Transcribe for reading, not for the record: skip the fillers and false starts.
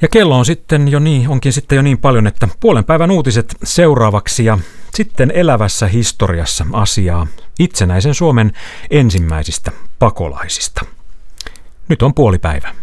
Ja kello on onkin sitten jo niin paljon, että puolen päivän uutiset seuraavaksi ja sitten elävässä historiassa asiaa itsenäisen Suomen ensimmäisistä pakolaisista. Nyt on puolipäivä.